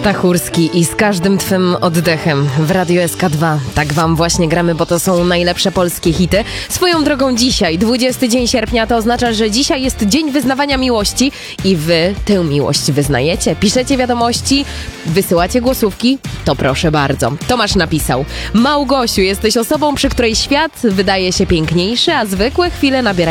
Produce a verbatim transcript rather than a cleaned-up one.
Stachurski i z każdym twym oddechem w Radiu S K dwa. Tak wam właśnie gramy, bo to są najlepsze polskie hity. Swoją drogą dzisiaj, dwudziesty dzień sierpnia, to oznacza, że dzisiaj jest dzień wyznawania miłości i wy tę miłość wyznajecie. Piszecie wiadomości, wysyłacie głosówki, to proszę bardzo. Tomasz napisał: Małgosiu, jesteś osobą, przy której świat wydaje się piękniejszy, a zwykłe chwile nabierają